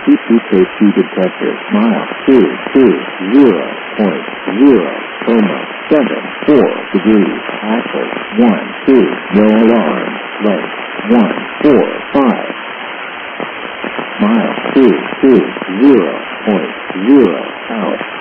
EKG detector. Mile 220.074 degrees. Axle 1, 2. No alarm. Length 145. Mile 220.0 out.